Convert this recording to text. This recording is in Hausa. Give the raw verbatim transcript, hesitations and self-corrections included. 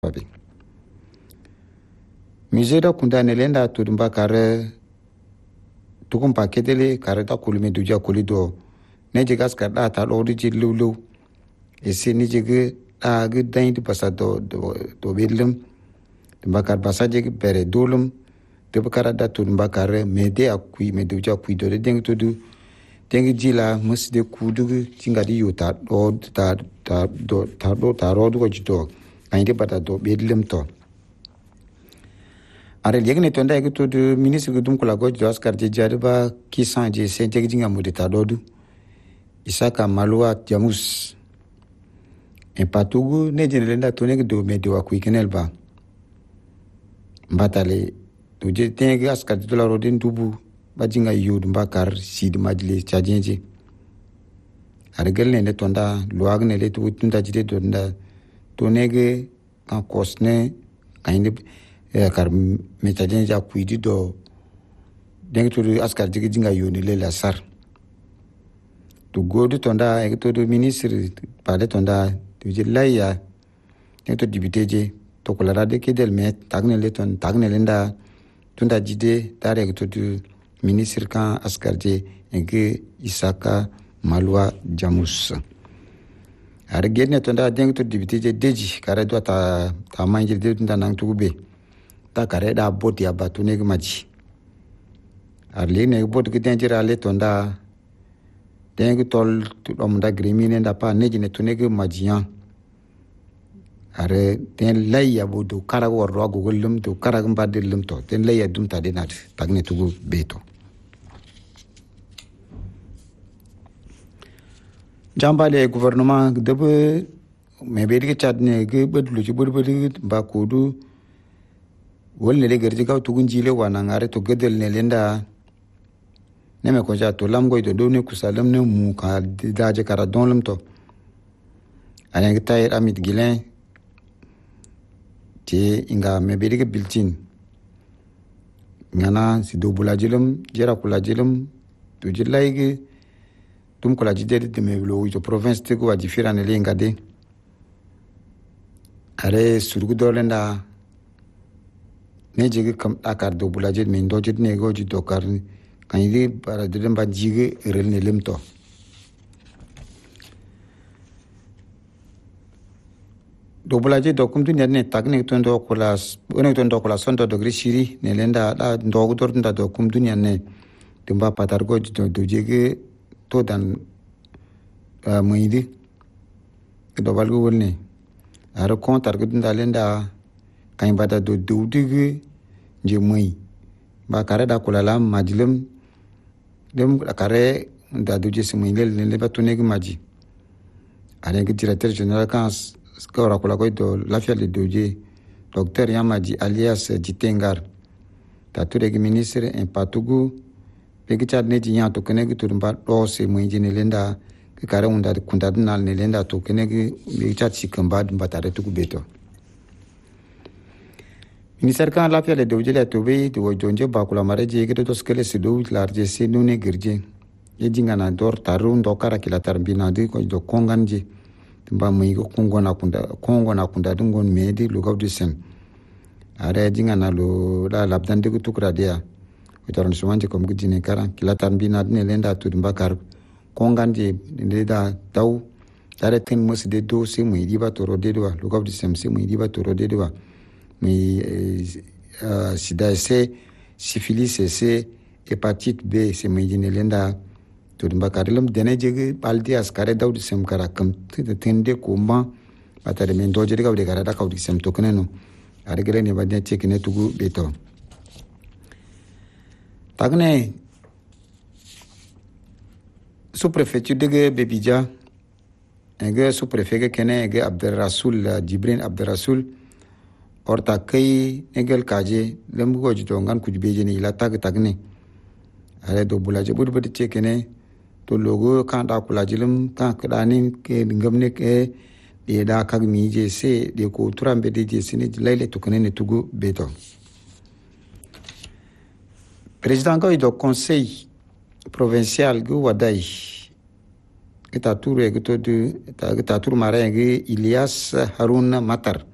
babi misera kunda nelenda tudumba kare tukum paketele kare ta kulme duja kulido ne jigas ka da ta lodi ji lulu ese ni jige da ge dain di pasa do do do belum dumba kar pasa jige bere dolum de bakara da tudumba kare mede akui me duja kui do de deng tudu deng jila mus de kudu tinga di yuta do ta ta do ta do ta ro do jito ainde bata do belum to are legne tonda e to de ministre gudum kula go jos karje jarba kisan je se je jinga mudita dodu isaka malua jamus en patugu ne jenelenda tone do medio ku ikenel ba mbatale to je tenge askar de la rodin dubu ba jinga yud mbakar sid majlis chajenje are gelne ne tonda luagne le tu tunda jide tonda tonege kan kosne kainde kar metajen ja kuidi do deng to askar jigi jinga yoni le la sar to godu tonda e to do ministre pale tonda to je laya deng to dibiteje to kolara de kedel met tagne le ton tagne lenda tunda jide dare to do ministre kan askar je enge isaka malwa jamus are gedne tonda deng to dibiteje deji kare do ta ta manje de tunda nang tugube ta kare da boti abatu ne maji arle ne bot ke denjira le tonda deng tol om da grimine da pa ne jine to ne majian are den lay ya bodu kara wor ro gogolum to kara gamba de lum to den lay ya dum ta de nat tagne tugu beto jambale gouvernement de be me be de chadne ge bedlu ci bodbodi ba kodu wolle le gerji kaw tugun jile wana ngare to gedel ne lenda ne me ko ja to lam goy to do ne kusalam ne mu ka daje kara don lam to ane gitay amit gilen te inga me berige biltin ngana si do bulajilum jera kulajilum to jilaige tum kulajide de me lo to province te ko waji firane le ngade are surgu do lenda ne jige kam akar do bulajit min dojit ne goji dokar kan yi para de ba jige rel ne lemto do bulajit do kum dunya ne tagne to ndo kolas one to ndo kolas on do degree shiri ne lenda da ndo dor nda do kum dunya ne timba patar goji do do jige to dan moyidi do balgo wonne ara kontar gudunda lenda kain bada do do digi je muy ba kare da kulala majilum dem kare da do je sumuy lel ne ba to ne maji ale ngi directeur général kan skora kula ko do l'affaire de doje docteur Yamaji alias Jitengar ta to de ministre en patugu pe ki chad ne ji nya to kene ki to ba do se muy je ne lenda ki kare unda kunda dal ne lenda to kene ki mi chat sikamba ba tare to ku beto ministère kan la fiale do jele to be to jonje ba kula mare je ke to skele se do large se no ne girje e jinga na dor tarun do kara kila tarbina de ko do konganje timba mai ko kongo na kunda kongo na kunda dungon medi lu gaw sem are jinga na lo la labdan de ko tukra dia ko taron sumanje ko mgidine kara kila tarbina ne lenda to dimba kar konganje de da taw tare ten mos de do se mu diba to ro de do lu gaw sem se mu diba to ro de do mais euh, sida C, syphilis C, hépatite B, c'est medine lenda to dimba karilum dene jege baldi askare dawdi sem kara kam tende komba batare men doje de gawde kara da kawdi sem to keneno are gele ne badne chekine tugu beto tagne sous-préfecture de Bebidja ege sous-préfet kene ege Abderrasoul Djibril Abderrasoul orta kai egel kaje lem goji to ngan kujbeje ni la tag tagne ale do bulaje bud bud chekene to logo kan da kulaje lem kan kadani ke ngamne ke de da kag mi je se de ko turambe de je sine laile to kanene tugo beto président go do conseil provincial go wadai eta tour e to de eta tour mare Ilyas Haruna Matar